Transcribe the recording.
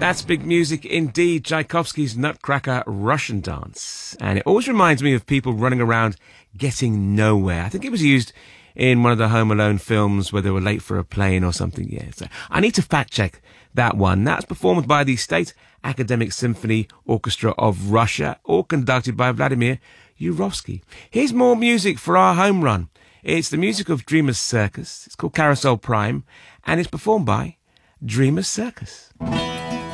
That's big music indeed, Tchaikovsky's Nutcracker Russian Dance. And it always reminds me of people running around getting nowhere. I think it was used in one of the Home Alone films where they were late for a plane or something. Yeah, so I need to fact check that one. That's performed by the State Academic Symphony Orchestra of Russia, all conducted by Vladimir Yurovsky. Here's more music for our home run. It's the music of Dreamers Circus. It's called Carousel Prime, and it's performed by Dreamers Circus.